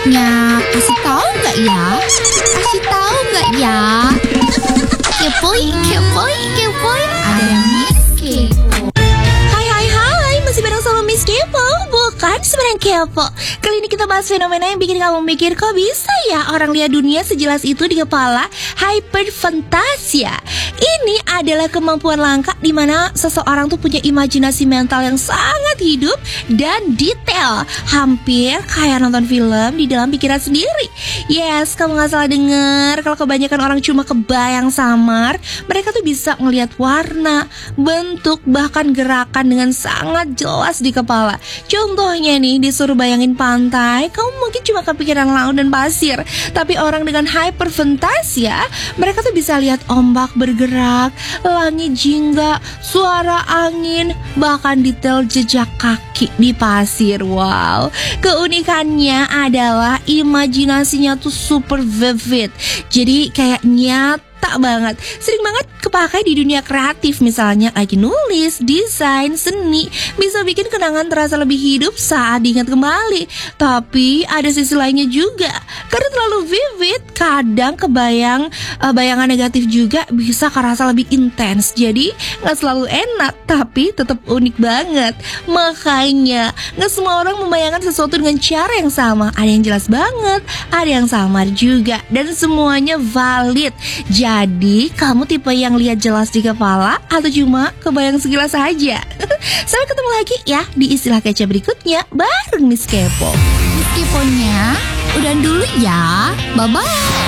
berikutnya. Kasih tahu nggak ya? Kasih tahu nggak ya? Kepoin, kepoin, kepoin. Ada Miss Kepo. Hai, masih bareng sama Miss Kepo. Bukan sebenarnya kepo. Kali ini kita bahas fenomena yang bikin kamu mikir, kok bisa ya orang lihat dunia sejelas itu di kepala? Hyperfantasia. Ini adalah kemampuan langka di mana seseorang tuh punya imajinasi mental yang sangat hidup dan detail, hampir kayak nonton film di dalam pikiran sendiri. Yes, kamu gak salah denger. Kalau kebanyakan orang cuma kebayang samar, mereka tuh bisa ngelihat warna, bentuk, bahkan gerakan dengan sangat jelas di kepala. Contohnya nih, disuruh bayangin pantai, kamu mungkin cuma kepikiran laut dan pasir. Tapi orang dengan hyperfantasia, mereka tuh bisa lihat ombak bergerak, langit jingga, suara angin, bahkan detail jejak kaki di pasir. Wow, keunikannya adalah imajinasinya tuh super vivid. Jadi kayak nyata banget. Sering banget kepakai di dunia kreatif, misalnya lagi nulis, desain, seni, bisa bikin kenangan terasa lebih hidup saat diingat kembali. Tapi ada sisi lainnya juga, karena terlalu vivid, kadang bayangan negatif juga bisa kerasa lebih intens. Jadi gak selalu enak, tapi tetap unik banget. Makanya gak semua orang membayangkan sesuatu dengan cara yang sama. Ada yang jelas banget, ada yang samar juga, dan semuanya valid. Jadi kamu tipe yang lihat jelas di kepala atau cuma kebayang sekilas saja? Sampai ketemu lagi ya di istilah kece berikutnya bareng Miss Kepo. Miss Keponya, udah dulu ya. Bye-bye.